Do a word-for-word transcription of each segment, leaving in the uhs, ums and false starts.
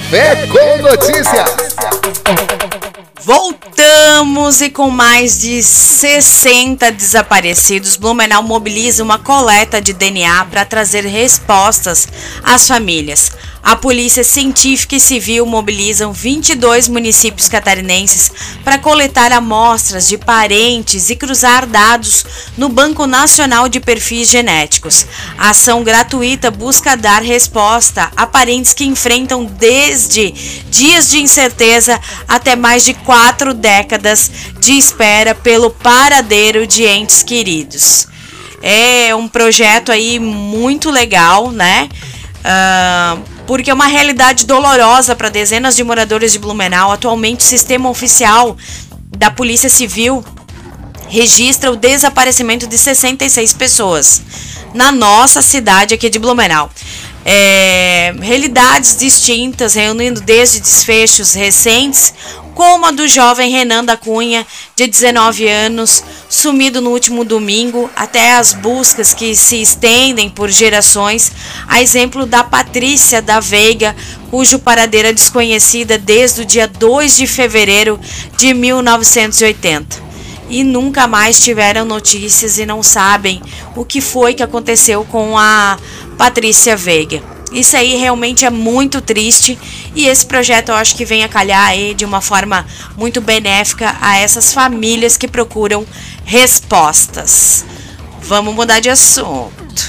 Café com Notícias. Voltamos e com mais de sessenta desaparecidos, Blumenau mobiliza uma coleta de D N A para trazer respostas às famílias. A Polícia Científica e Civil mobilizam vinte e dois municípios catarinenses para coletar amostras de parentes e cruzar dados no Banco Nacional de Perfis Genéticos. A ação gratuita busca dar resposta a parentes que enfrentam desde dias de incerteza até mais de quatro décadas de espera pelo paradeiro de entes queridos. É um projeto aí muito legal, né? Uh, porque é uma realidade dolorosa para dezenas de moradores de Blumenau. Atualmente, o sistema oficial da Polícia Civil registra o desaparecimento de sessenta e seis pessoas na nossa cidade aqui de Blumenau. É, realidades distintas, reunindo desde desfechos recentes, como a do jovem Renan da Cunha, de dezenove anos, sumido no último domingo, até as buscas que se estendem por gerações, a exemplo da Patrícia da Veiga, cujo paradeiro é desconhecida desde o dia dois de fevereiro de mil novecentos e oitenta. E nunca mais tiveram notícias e não sabem o que foi que aconteceu com a Patrícia Veiga. Isso aí realmente é muito triste e esse projeto eu acho que vem a calhar aí de uma forma muito benéfica a essas famílias que procuram respostas. Vamos mudar de assunto.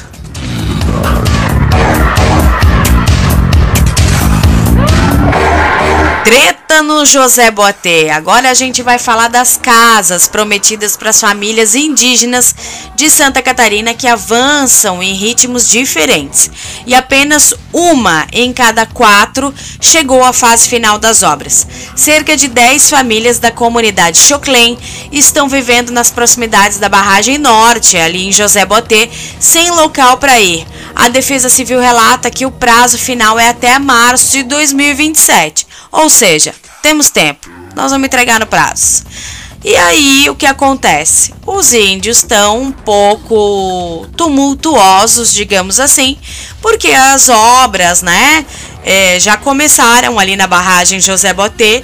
Treta no José Boté. Agora a gente vai falar das casas prometidas para as famílias indígenas de Santa Catarina que avançam em ritmos diferentes. E apenas uma em cada quatro chegou à fase final das obras. Cerca de dez famílias da comunidade Choclen estão vivendo nas proximidades da barragem norte, ali em José Boté, sem local para ir. A Defesa Civil relata que o prazo final é até março de dois mil e vinte e sete. Ou seja, temos tempo, nós vamos entregar no prazo. E aí, o que acontece? Os índios estão um pouco tumultuosos, digamos assim, porque as obras, né, é, já começaram ali na barragem José Boté.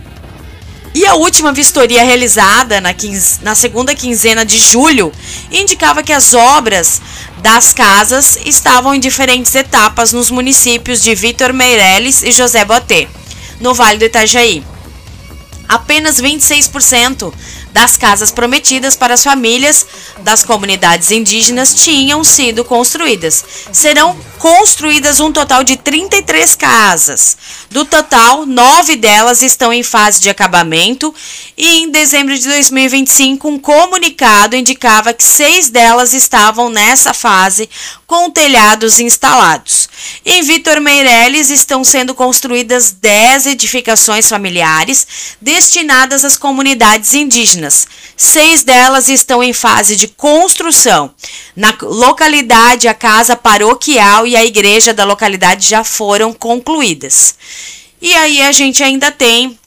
E a última vistoria realizada na, quinze, na segunda quinzena de julho indicava que as obras das casas estavam em diferentes etapas nos municípios de Vitor Meireles e José Boté, no Vale do Itajaí. Apenas vinte e seis por cento das casas prometidas para as famílias das comunidades indígenas tinham sido construídas. Serão construídas um total de trinta e três casas. Do total, nove delas estão em fase de acabamento e em dezembro de dois mil e vinte e cinco um comunicado indicava que seis delas estavam nessa fase com telhados instalados. Em Vitor Meireles estão sendo construídas dez edificações familiares destinadas às comunidades indígenas. Seis delas estão em fase de construção. Na localidade, a casa paroquial e a igreja da localidade já foram concluídas. E aí a gente ainda tem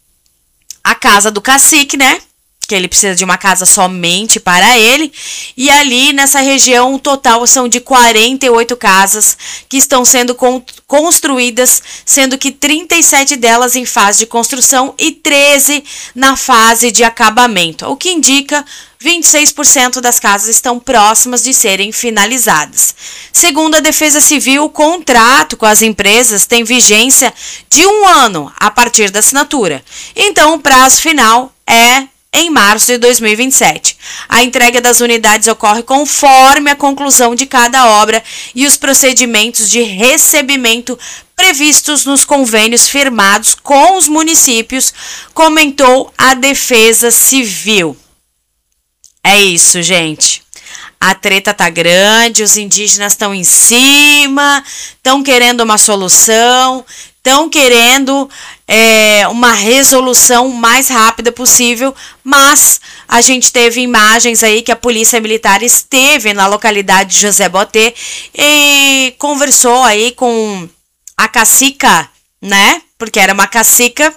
a casa do cacique, né? Que ele precisa de uma casa somente para ele. E ali nessa região, o total são de quarenta e oito casas que estão sendo con- construídas, sendo que trinta e sete delas em fase de construção e treze na fase de acabamento, o que indica vinte e seis por cento das casas estão próximas de serem finalizadas. Segundo a Defesa Civil, o contrato com as empresas tem vigência de um ano a partir da assinatura. Então, o prazo final é em março de dois mil e vinte e sete. A entrega das unidades ocorre conforme a conclusão de cada obra e os procedimentos de recebimento previstos nos convênios firmados com os municípios, comentou a Defesa Civil. É isso, gente. A treta tá grande, os indígenas estão em cima, estão querendo uma solução, estão querendo é, uma resolução mais rápida possível, mas a gente teve imagens aí que a Polícia Militar esteve na localidade de José Boté e conversou aí com a cacica, né? Porque era uma cacica.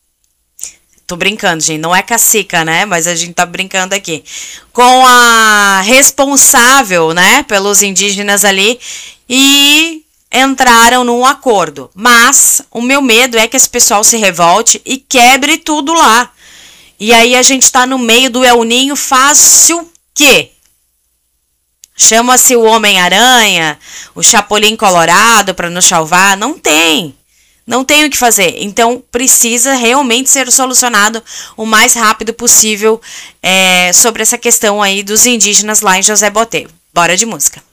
Tô brincando, gente, não é cacica, né? Mas a gente tá brincando aqui. Com a responsável, né, pelos indígenas ali. E entraram num acordo. Mas o meu medo é que esse pessoal se revolte e quebre tudo lá. E aí a gente tá no meio do El Ninho, faz o quê? Chama-se o Homem-Aranha, o Chapolin Colorado para nos salvar? Não tem. Não tem o que fazer. Então precisa realmente ser solucionado o mais rápido possível é, sobre essa questão aí dos indígenas lá em José Botelho. Bora de música.